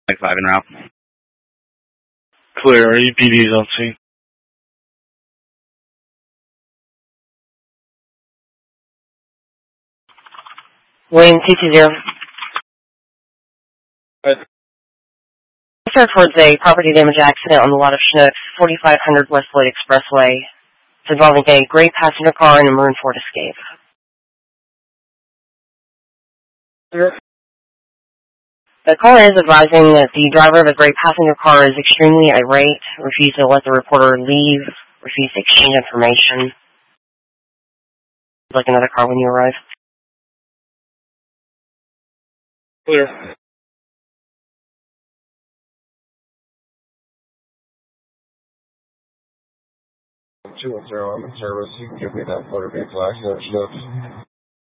Like 5 en route. Clear. EPD's on scene. William 220. This reports a property damage accident on the lot of Chinooks, 4500 West Lloyd Expressway. It's involving a gray passenger car and a maroon Ford Escape. The caller is advising that the driver of the gray passenger car is extremely irate, refused to let the reporter leave, refused to exchange information. Like another car when you arrive. Clear. 210, I'm in service. You can give me that motor vehicle accident.